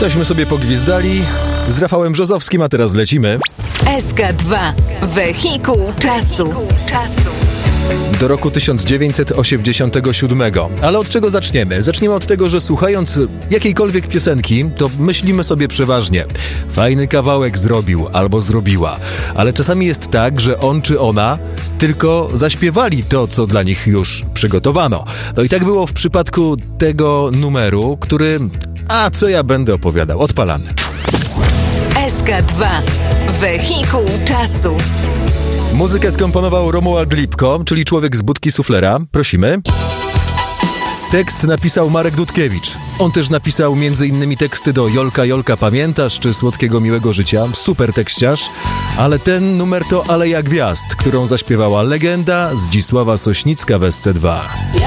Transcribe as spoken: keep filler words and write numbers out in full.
Tośmy sobie pogwizdali z Rafałem Brzozowskim, a teraz lecimy. S K dwa. Wehikuł czasu. Do roku tysiąc dziewięćset osiemdziesiątego siódmego. Ale od czego zaczniemy? Zaczniemy od tego, że słuchając jakiejkolwiek piosenki, to myślimy sobie przeważnie: fajny kawałek zrobił albo zrobiła. Ale czasami jest tak, że on czy ona tylko zaśpiewali to, co dla nich już przygotowano. No i tak było w przypadku tego numeru, który... A co ja będę opowiadał? Odpalamy. S K dwa. Wehikuł czasu. Muzykę skomponował Romuald Lipko, czyli człowiek z budki suflera. Prosimy. Tekst napisał Marek Dudkiewicz. On też napisał między innymi teksty do Jolka, Jolka, pamiętasz? Czy Słodkiego, miłego życia. Super tekściarz. Ale ten numer to Aleja Gwiazd, którą zaśpiewała legenda Zdzisława Sośnicka w S C dwa.